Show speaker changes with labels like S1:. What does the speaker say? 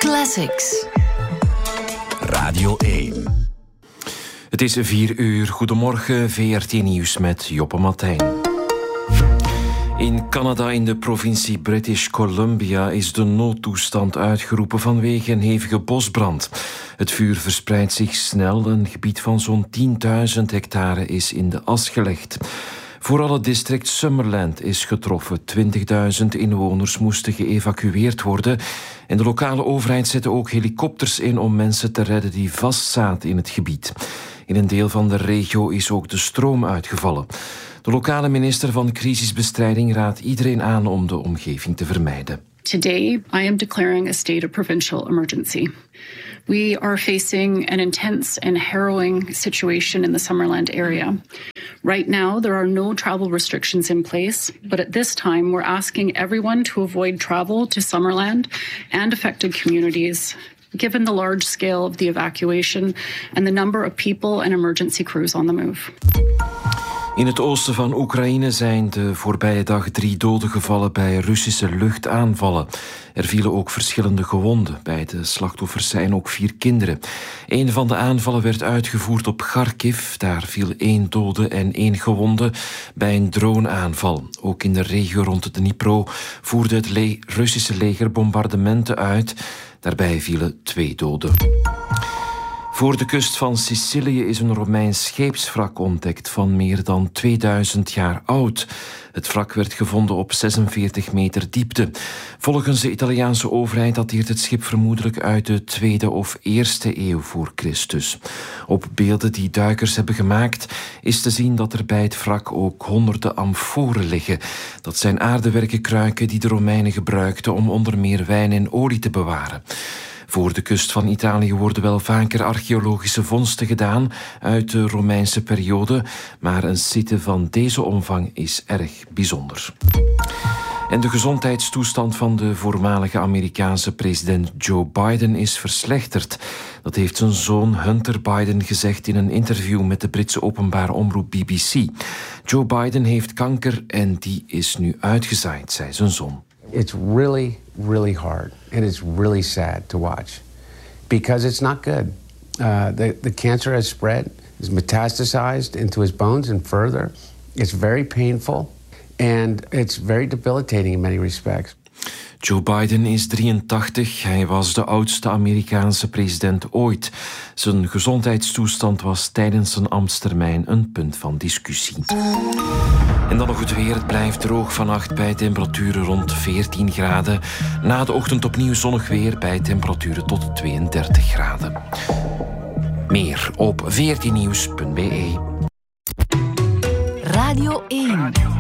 S1: Classics.
S2: Radio 1. Het is 4:00. Goedemorgen, VRT Nieuws met Joppe Martijn. In Canada, in de provincie British Columbia, is de noodtoestand uitgeroepen vanwege een hevige bosbrand. Het vuur verspreidt zich snel. Een gebied van zo'n 10.000 hectare is in de as gelegd. Vooral het district Summerland is getroffen. 20.000 inwoners moesten geëvacueerd worden. En de lokale overheid zette ook helikopters in om mensen te redden die vastzaten in het gebied. In een deel van de regio is ook de stroom uitgevallen. De lokale minister van Crisisbestrijding raadt iedereen aan om de omgeving te vermijden.
S3: Today, I am declaring a state of provincial emergency. We are facing an intense and harrowing situation in the Summerland area. Right now, there are no travel restrictions in place, but at this time, we're asking everyone to avoid travel to Summerland and affected communities, given the large scale of the evacuation and the number of people and emergency crews on the move.
S2: In het oosten van Oekraïne zijn de voorbije dag 3 doden gevallen bij Russische luchtaanvallen. Er vielen ook verschillende gewonden. Bij de slachtoffers zijn ook 4 kinderen. Een van de aanvallen werd uitgevoerd op Kharkiv. Daar viel 1 dode en 1 gewonde bij een droneaanval. Ook in de regio rond het Dnipro voerde het Russische leger bombardementen uit. Daarbij vielen 2 doden. Voor de kust van Sicilië is een Romeins scheepswrak ontdekt van meer dan 2000 jaar oud. Het wrak werd gevonden op 46 meter diepte. Volgens de Italiaanse overheid dateert het schip vermoedelijk uit de 2e of 1e eeuw voor Christus. Op beelden die duikers hebben gemaakt is te zien dat er bij het wrak ook honderden amforen liggen. Dat zijn aardewerken kruiken die de Romeinen gebruikten om onder meer wijn en olie te bewaren. Voor de kust van Italië worden wel vaker archeologische vondsten gedaan uit de Romeinse periode, maar een site van deze omvang is erg bijzonder. En de gezondheidstoestand van de voormalige Amerikaanse president Joe Biden is verslechterd. Dat heeft zijn zoon Hunter Biden gezegd in een interview met de Britse openbare omroep BBC. Joe Biden heeft kanker en die is nu uitgezaaid, zei zijn zoon.
S4: It's really hard and it's really sad to watch because it's not good. The cancer has spread, is metastasized into his bones and further. It's very painful and it's very debilitating in many respects.
S2: Joe Biden is 83. Hij was de oudste Amerikaanse president ooit. Zijn gezondheidstoestand was tijdens zijn ambtstermijn een punt van discussie. En dan nog het weer. Het blijft droog vannacht bij temperaturen rond 14 graden. Na de ochtend opnieuw zonnig weer bij temperaturen tot 32 graden. Meer op 14nieuws.be.
S1: Radio 1.